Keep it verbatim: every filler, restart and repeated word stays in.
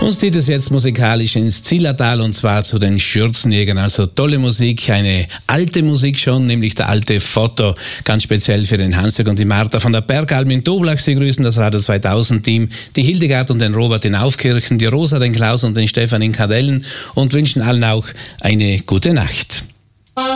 Uns zieht es jetzt musikalisch ins Zillertal und zwar zu den Schürzenjägern. Also tolle Musik, eine alte Musik schon, nämlich der alte Foto, ganz speziell für den Hansjörg und die Martha von der Bergalm in Toblach. Sie grüßen das Radio zweitausend Team, die Hildegard und den Robert in Aufkirchen, die Rosa, den Klaus und den Stefan in Kadellen und wünschen allen auch eine gute Nacht.